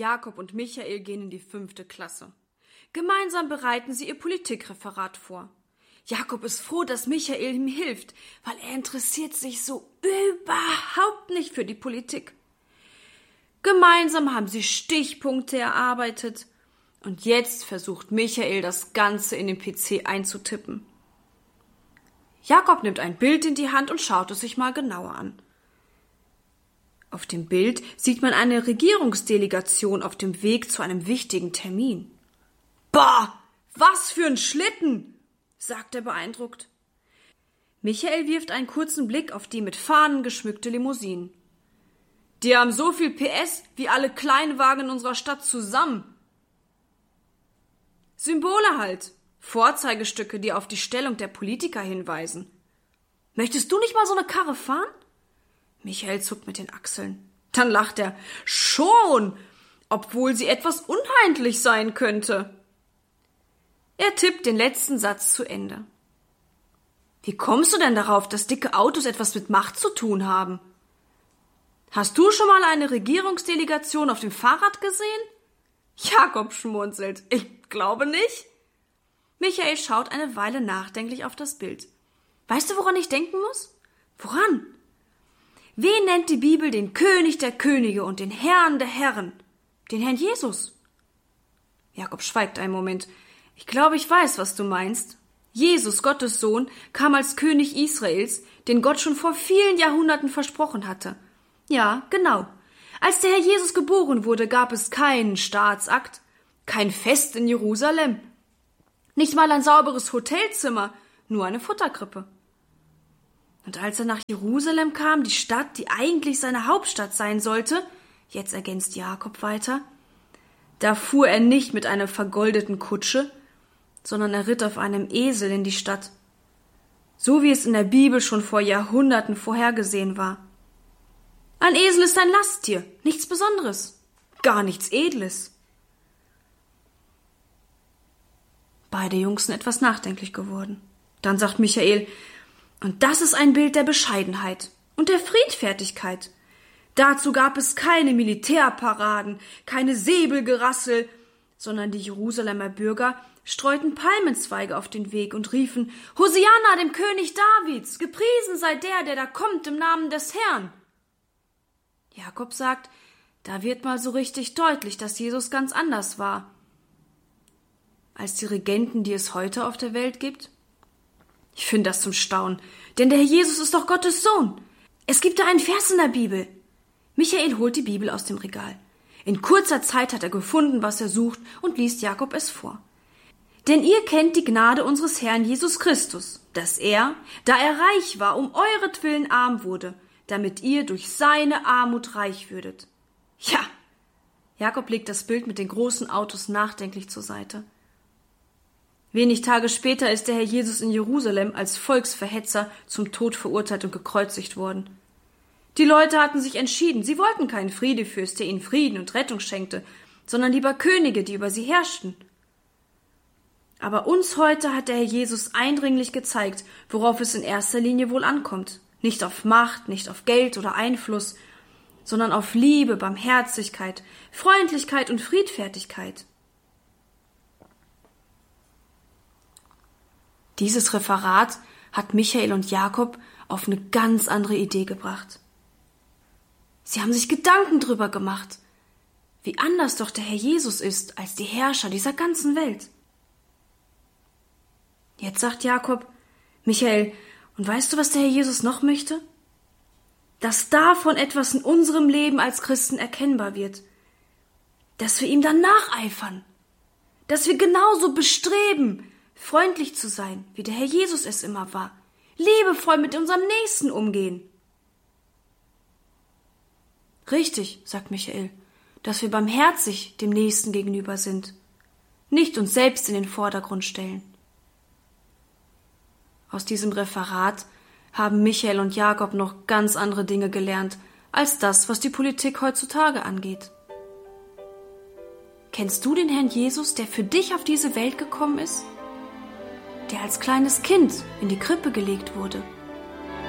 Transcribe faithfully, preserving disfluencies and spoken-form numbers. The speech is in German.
Jakob und Michael gehen in die fünfte Klasse. Gemeinsam bereiten sie ihr Politikreferat vor. Jakob ist froh, dass Michael ihm hilft, weil er interessiert sich so überhaupt nicht für die Politik. Gemeinsam haben sie Stichpunkte erarbeitet und jetzt versucht Michael, das Ganze in den P C einzutippen. Jakob nimmt ein Bild in die Hand und schaut es sich mal genauer an. Auf dem Bild sieht man eine Regierungsdelegation auf dem Weg zu einem wichtigen Termin. »Bah, was für ein Schlitten«, sagt er beeindruckt. Michael wirft einen kurzen Blick auf die mit Fahnen geschmückte Limousinen. »Die haben so viel P S wie alle Kleinwagen in unserer Stadt zusammen.« Symbole halt, Vorzeigestücke, die auf die Stellung der Politiker hinweisen. »Möchtest du nicht mal so eine Karre fahren?« Michael zuckt mit den Achseln. Dann lacht er. »Schon, obwohl sie etwas unheimlich sein könnte.« Er tippt den letzten Satz zu Ende. »Wie kommst du denn darauf, dass dicke Autos etwas mit Macht zu tun haben? Hast du schon mal eine Regierungsdelegation auf dem Fahrrad gesehen?« Jakob schmunzelt. »Ich glaube nicht.« Michael schaut eine Weile nachdenklich auf das Bild. »Weißt du, woran ich denken muss?« »Woran?« »Wen nennt die Bibel den König der Könige und den Herrn der Herren? Den Herrn Jesus.« Jakob schweigt einen Moment. »Ich glaube, ich weiß, was du meinst. Jesus, Gottes Sohn, kam als König Israels, den Gott schon vor vielen Jahrhunderten versprochen hatte. Ja, genau. Als der Herr Jesus geboren wurde, gab es keinen Staatsakt, kein Fest in Jerusalem, nicht mal ein sauberes Hotelzimmer, nur eine Futterkrippe. Und als er nach Jerusalem kam, die Stadt, die eigentlich seine Hauptstadt sein sollte, jetzt ergänzt Jakob weiter, da fuhr er nicht mit einer vergoldeten Kutsche, sondern er ritt auf einem Esel in die Stadt, so wie es in der Bibel schon vor Jahrhunderten vorhergesehen war. Ein Esel ist ein Lasttier, nichts Besonderes, gar nichts Edles.« Beide Jungs sind etwas nachdenklich geworden. Dann sagt Michael, und das ist ein Bild der Bescheidenheit und der Friedfertigkeit. Dazu gab es keine Militärparaden, keine Säbelgerassel, sondern die Jerusalemer Bürger streuten Palmenzweige auf den Weg und riefen, »Hosianna, dem König Davids, gepriesen sei der, der da kommt im Namen des Herrn.« Jakob sagt, da wird mal so richtig deutlich, dass Jesus ganz anders war als die Regenten, die es heute auf der Welt gibt. Ich finde das zum Staunen, denn der Herr Jesus ist doch Gottes Sohn. Es gibt da einen Vers in der Bibel. Michael holt die Bibel aus dem Regal. In kurzer Zeit hat er gefunden, was er sucht, und liest Jakob es vor. »Denn ihr kennt die Gnade unseres Herrn Jesus Christus, dass er, da er reich war, um euretwillen arm wurde, damit ihr durch seine Armut reich würdet.« Ja, Jakob legt das Bild mit den großen Autos nachdenklich zur Seite. Wenig Tage später ist der Herr Jesus in Jerusalem als Volksverhetzer zum Tod verurteilt und gekreuzigt worden. Die Leute hatten sich entschieden, sie wollten keinen Friedefürst, der ihnen Frieden und Rettung schenkte, sondern lieber Könige, die über sie herrschten. Aber uns heute hat der Herr Jesus eindringlich gezeigt, worauf es in erster Linie wohl ankommt. Nicht auf Macht, nicht auf Geld oder Einfluss, sondern auf Liebe, Barmherzigkeit, Freundlichkeit und Friedfertigkeit. Dieses Referat hat Michael und Jakob auf eine ganz andere Idee gebracht. Sie haben sich Gedanken drüber gemacht, wie anders doch der Herr Jesus ist als die Herrscher dieser ganzen Welt. Jetzt sagt Jakob, Michael, und weißt du, was der Herr Jesus noch möchte? Dass davon etwas in unserem Leben als Christen erkennbar wird. Dass wir ihm dann nacheifern. Dass wir genauso bestreben, freundlich zu sein, wie der Herr Jesus es immer war. Liebevoll mit unserem Nächsten umgehen. Richtig, sagt Michael, dass wir barmherzig dem Nächsten gegenüber sind. Nicht uns selbst in den Vordergrund stellen. Aus diesem Referat haben Michael und Jakob noch ganz andere Dinge gelernt, als das, was die Politik heutzutage angeht. Kennst du den Herrn Jesus, der für dich auf diese Welt gekommen ist? Der als kleines Kind in die Krippe gelegt wurde